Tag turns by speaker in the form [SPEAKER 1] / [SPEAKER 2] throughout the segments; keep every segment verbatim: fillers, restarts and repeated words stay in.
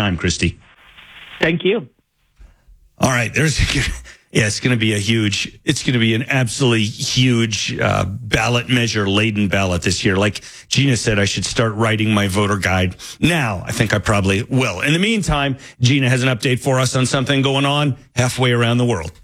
[SPEAKER 1] time, Christy.
[SPEAKER 2] Thank you.
[SPEAKER 1] All right, there's yeah, it's going to be a huge, it's going to be an absolutely huge uh, ballot measure laden ballot this year. Like Gina said, I should start writing my voter guide now. I think I probably will. In the meantime, Gina has an update for us on something going on halfway around the world.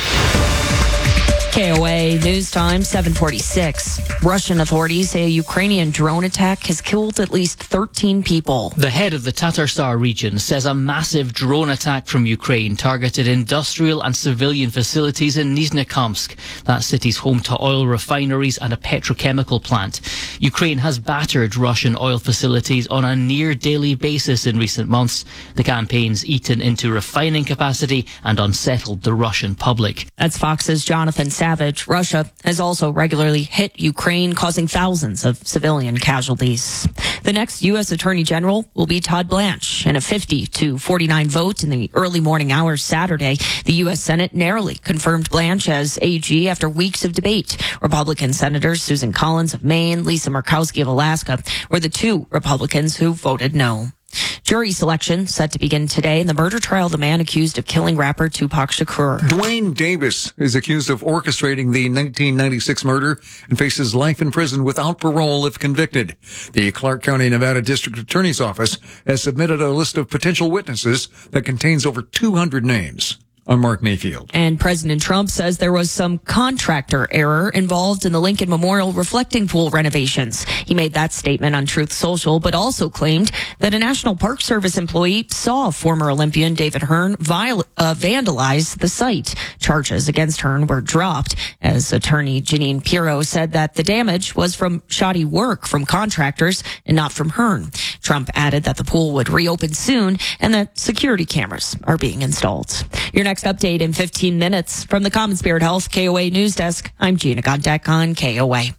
[SPEAKER 3] K O A News Time, seven forty-six. Russian authorities say a Ukrainian drone attack has killed at least thirteen people.
[SPEAKER 4] The head of the Tatarstan region says a massive drone attack from Ukraine targeted industrial and civilian facilities in Nizhnekamsk. That city's home to oil refineries and a petrochemical plant. Ukraine has battered Russian oil facilities on a near daily basis in recent months. The campaign's eaten into refining capacity and unsettled the Russian public.
[SPEAKER 3] That's Fox's Jonathan Savage. Russia has also regularly hit Ukraine, causing thousands of civilian casualties. The next U S Attorney General will be Todd Blanche. In a fifty to forty-nine vote in the early morning hours Saturday, the U S Senate narrowly confirmed Blanche as A G after weeks of debate. Republican Senators Susan Collins of Maine, Lisa Murkowski of Alaska were the two Republicans who voted no. Jury selection set to begin today in the murder trial of the man accused of killing rapper Tupac Shakur.
[SPEAKER 5] Dwayne Davis is accused of orchestrating the nineteen ninety-six murder and faces life in prison without parole if convicted. The Clark County, Nevada District Attorney's Office has submitted a list of potential witnesses that contains over two hundred names. I'm Mark Mayfield.
[SPEAKER 3] And President Trump says there was some contractor error involved in the Lincoln Memorial reflecting pool renovations. He made that statement on Truth Social, but also claimed that a National Park Service employee saw former Olympian David Hearn viol- uh, vandalize the site. Charges against Hearn were dropped, as attorney Janine Pirro said that the damage was from shoddy work from contractors and not from Hearn. Trump added that the pool would reopen soon and that security cameras are being installed. Your next update in fifteen minutes from the Common Spirit Health K O A News Desk. I'm Gina Godek on K O A.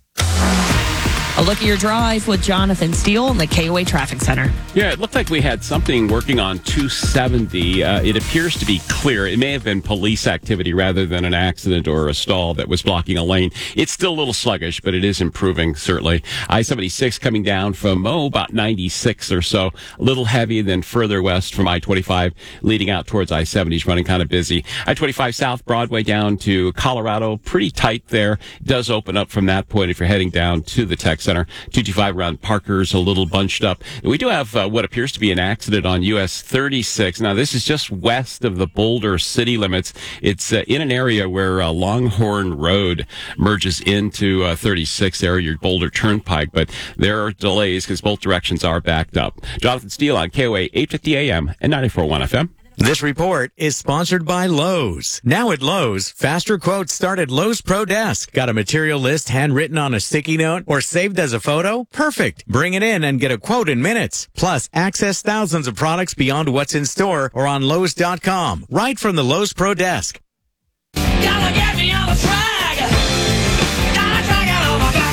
[SPEAKER 3] A look at your drive with Jonathan Steele in the K O A Traffic Center.
[SPEAKER 6] Yeah, it looked like we had something working on two seventy. Uh, it appears to be clear. It may have been police activity rather than an accident or a stall that was blocking a lane. It's still a little sluggish, but it is improving, certainly. I seventy-six coming down from, oh, about ninety-six or so. A little heavy, then further west from I twenty-five, leading out towards I seventy is running kind of busy. I twenty-five South Broadway down to Colorado, pretty tight there. It does open up from that point if you're heading down to the Tech Center. two twenty-five around Parker's a little bunched up. We do have uh, what appears to be an accident on U S thirty-six. Now, this is just west of the Boulder city limits. It's uh, in an area where uh, Longhorn Road merges into uh, thirty-six there, your Boulder Turnpike. But there are delays because both directions are backed up. Jonathan Steele on K O A eight fifty A M and ninety-four point one F M.
[SPEAKER 7] This report is sponsored by Lowe's. Now at Lowe's, faster quotes start at Lowe's Pro Desk. Got a material list handwritten on a sticky note or saved as a photo? Perfect. Bring it in and get a quote in minutes. Plus, access thousands of products beyond what's in store or on Lowe's dot com. Right from the Lowe's Pro Desk.
[SPEAKER 8] Gotta get me on the track. Gotta track it on my back.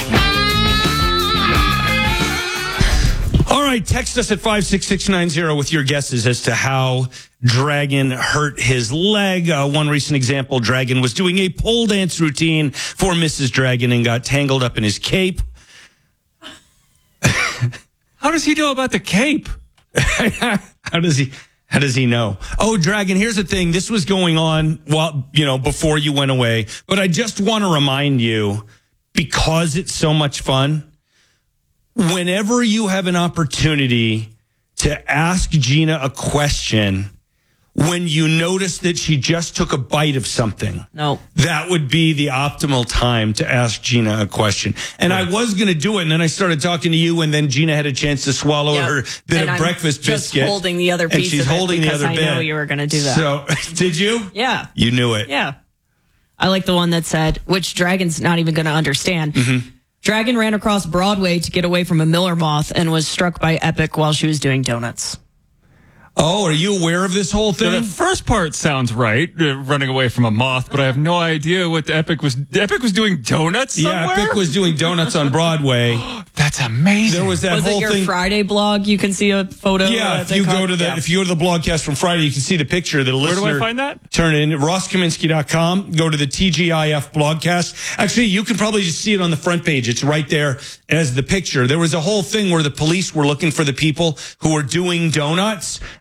[SPEAKER 1] All right, text us at five six six nine zero with your guesses as to how Dragon hurt his leg. Uh, one recent example, Dragon was doing a pole dance routine for Missus Dragon and got tangled up in his cape.
[SPEAKER 9] How does he know about the cape?
[SPEAKER 1] How does he... How does he know? Oh, Dragon, here's the thing. This was going on while, you know, before you went away. But I just want to remind you, because it's so much fun, whenever you have an opportunity to ask Gina a question, when you notice that she just took a bite of something,
[SPEAKER 3] no,
[SPEAKER 1] that would be the optimal time to ask Gina a question. And right. I was going to do it, and then I started talking to you, and then Gina had a chance to swallow yep. her bit
[SPEAKER 3] and
[SPEAKER 1] of
[SPEAKER 3] I'm
[SPEAKER 1] breakfast
[SPEAKER 3] just
[SPEAKER 1] biscuit.
[SPEAKER 3] holding the other piece
[SPEAKER 1] and she's
[SPEAKER 3] of
[SPEAKER 1] holding
[SPEAKER 3] it
[SPEAKER 1] the other
[SPEAKER 3] I
[SPEAKER 1] bit.
[SPEAKER 3] know you were going to do that.
[SPEAKER 1] So, did you?
[SPEAKER 3] Yeah.
[SPEAKER 1] You knew it.
[SPEAKER 3] Yeah. I like the one that said, which Dragon's not even going to understand.
[SPEAKER 1] Mm-hmm.
[SPEAKER 3] Dragon ran across Broadway to get away from a Miller moth and was struck by Epic while she was doing donuts.
[SPEAKER 1] Oh, are you aware of this whole thing?
[SPEAKER 9] So the first part sounds right, uh, running away from a moth, but I have no idea what the Epic was. Epic was doing donuts somewhere?
[SPEAKER 1] Yeah, Epic was doing donuts on Broadway.
[SPEAKER 9] That's amazing.
[SPEAKER 1] There was that
[SPEAKER 3] was
[SPEAKER 1] whole
[SPEAKER 3] it your
[SPEAKER 1] thing.
[SPEAKER 3] Friday blog? You can see a photo.
[SPEAKER 1] Yeah, if you go to the yeah. if you go to the blogcast from Friday, you can see the picture that a listener.
[SPEAKER 9] Where do I find that?
[SPEAKER 1] Turn it in ross kaminsky dot com. Go to the T G I F blogcast. Actually, you can probably just see it on the front page. It's right there as the picture. There was a whole thing where the police were looking for the people who were doing donuts.